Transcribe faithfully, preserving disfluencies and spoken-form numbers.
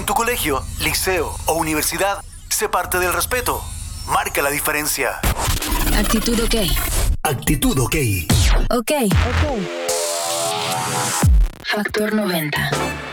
En tu colegio, liceo o universidad, sé parte del respeto. Marca la diferencia. Actitud OK. Actitud OK. OK. Ok. Factor noventa.